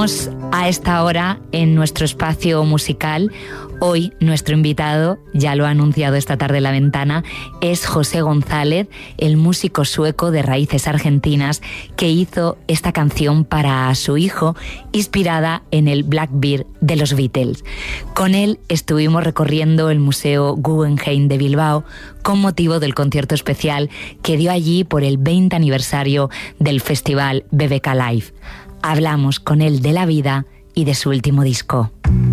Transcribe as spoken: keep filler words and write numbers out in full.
Estamos a esta hora en nuestro espacio musical. Hoy nuestro invitado, ya lo ha anunciado esta tarde en La Ventana, es José González, el músico sueco de raíces argentinas que hizo esta canción para su hijo, inspirada en el Blackbird de los Beatles. Con él estuvimos recorriendo el Museo Guggenheim de Bilbao con motivo del concierto especial que dio allí por el veinte aniversario del festival B B K Live. Hablamos con él de la vida y de su último disco.